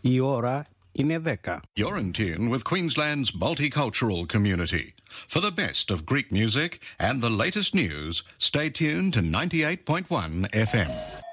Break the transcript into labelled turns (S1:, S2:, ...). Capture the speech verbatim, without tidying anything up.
S1: Η ώρα είναι δέκα.
S2: You're in tune with Queensland's multicultural community. For the best of Greek music and the latest news, stay tuned to ninety-eight point one F M.